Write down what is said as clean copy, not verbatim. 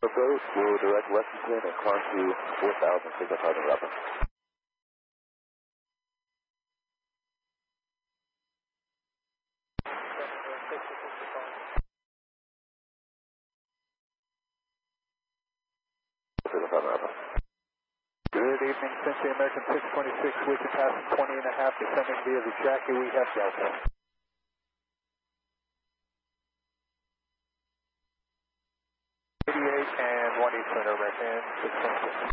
Approach, will direct Lexington and climb to 4,000, signal target rapid. Signal target rapid. Good evening, Cincinnati American 626, we can pass 20 and a half, descending via the Jackie, we have Delta. 88 and 1 Eastern, over right hand, 626.